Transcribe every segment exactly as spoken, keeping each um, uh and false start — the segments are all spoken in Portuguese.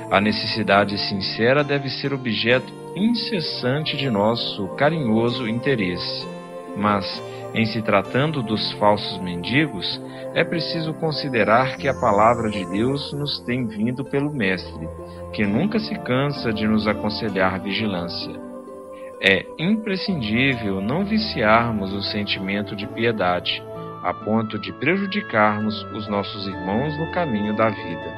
A necessidade sincera deve ser objeto incessante de nosso carinhoso interesse. Mas, em se tratando dos falsos mendigos, é preciso considerar que a palavra de Deus nos tem vindo pelo Mestre, que nunca se cansa de nos aconselhar vigilância. É imprescindível não viciarmos o sentimento de piedade, a ponto de prejudicarmos os nossos irmãos no caminho da vida.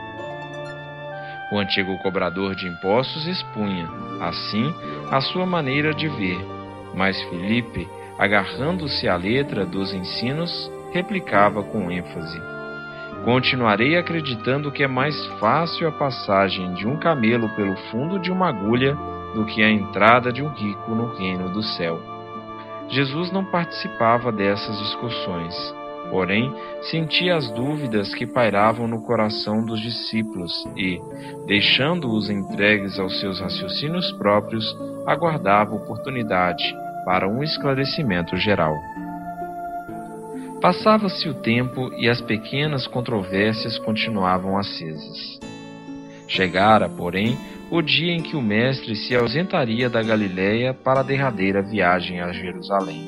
O antigo cobrador de impostos expunha, assim, a sua maneira de ver, mas Filipe, agarrando-se à letra dos ensinos, replicava com ênfase: continuarei acreditando que é mais fácil a passagem de um camelo pelo fundo de uma agulha do que a entrada de um rico no reino do céu. Jesus não participava dessas discussões, porém sentia as dúvidas que pairavam no coração dos discípulos e, deixando-os entregues aos seus raciocínios próprios, aguardava oportunidade para um esclarecimento geral. Passava-se o tempo e as pequenas controvérsias continuavam acesas. Chegara, porém, o dia em que o Mestre se ausentaria da Galiléia para a derradeira viagem a Jerusalém.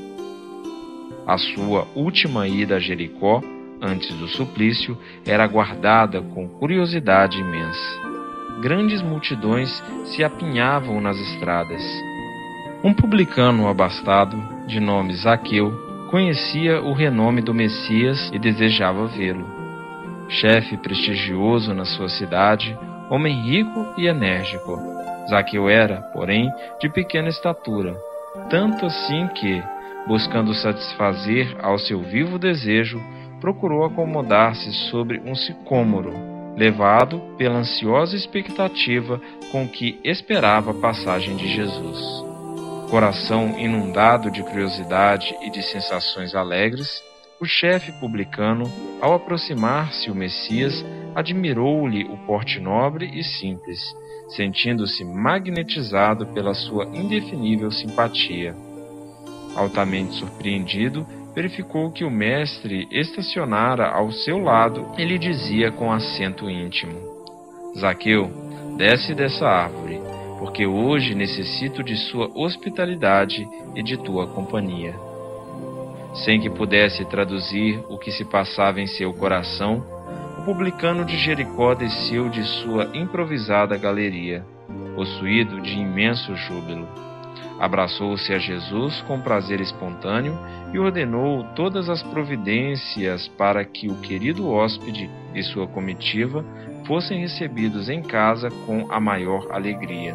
A sua última ida a Jericó, antes do suplício, era aguardada com curiosidade imensa. Grandes multidões se apinhavam nas estradas. Um publicano abastado, de nome Zaqueu, conhecia o renome do Messias e desejava vê-lo. Chefe prestigioso na sua cidade, homem rico e enérgico, Zaqueu era, porém, de pequena estatura, tanto assim que, buscando satisfazer ao seu vivo desejo, procurou acomodar-se sobre um sicômoro, levado pela ansiosa expectativa com que esperava a passagem de Jesus. Coração inundado de curiosidade e de sensações alegres, o chefe publicano, ao aproximar-se o Messias, admirou-lhe o porte nobre e simples, sentindo-se magnetizado pela sua indefinível simpatia. Altamente surpreendido, verificou que o mestre estacionara ao seu lado e lhe dizia com acento íntimo: Zaqueu, desce dessa árvore, porque hoje necessito de sua hospitalidade e de tua companhia. Sem que pudesse traduzir o que se passava em seu coração, o publicano de Jericó desceu de sua improvisada galeria, possuído de imenso júbilo. Abraçou-se a Jesus com prazer espontâneo e ordenou todas as providências para que o querido hóspede e sua comitiva fossem recebidos em casa com a maior alegria.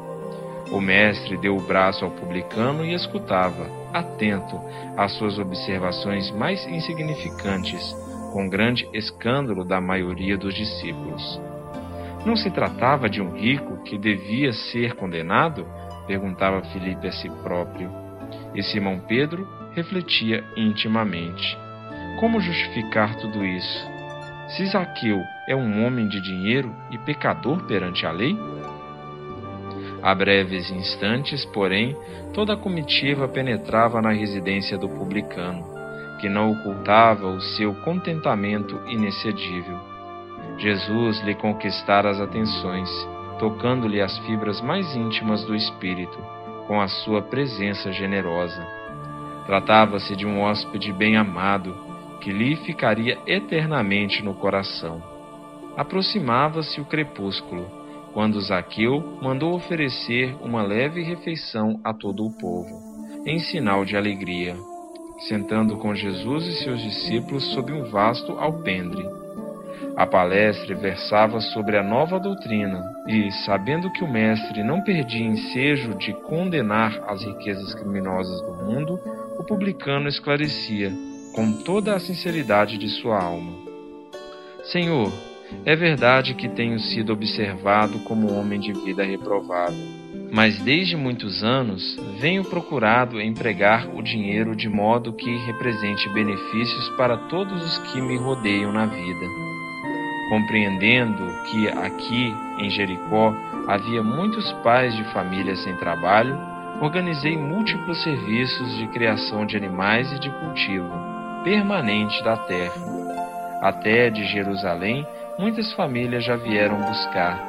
O mestre deu o braço ao publicano e escutava, atento às suas observações mais insignificantes, com grande escândalo da maioria dos discípulos. Não se tratava de um rico que devia ser condenado? Perguntava Filipe a si próprio. E Simão Pedro refletia intimamente: como justificar tudo isso? Se Zaqueu é um homem de dinheiro e pecador perante a lei? A breves instantes, porém, toda a comitiva penetrava na residência do publicano, que não ocultava o seu contentamento inexcedível. Jesus lhe conquistara as atenções, tocando-lhe as fibras mais íntimas do espírito, com a sua presença generosa. Tratava-se de um hóspede bem-amado, que lhe ficaria eternamente no coração. Aproximava-se o crepúsculo, quando Zaqueu mandou oferecer uma leve refeição a todo o povo, em sinal de alegria, sentando com Jesus e seus discípulos sob um vasto alpendre. A palestra versava sobre a nova doutrina e, sabendo que o mestre não perdia ensejo de condenar as riquezas criminosas do mundo, o publicano esclarecia, com toda a sinceridade de sua alma: Senhor, é verdade que tenho sido observado como homem de vida reprovável, mas desde muitos anos venho procurado empregar o dinheiro de modo que represente benefícios para todos os que me rodeiam na vida. Compreendendo que aqui, em Jericó, havia muitos pais de família sem trabalho, organizei múltiplos serviços de criação de animais e de cultivo permanente da terra. Até de Jerusalém, muitas famílias já vieram buscar,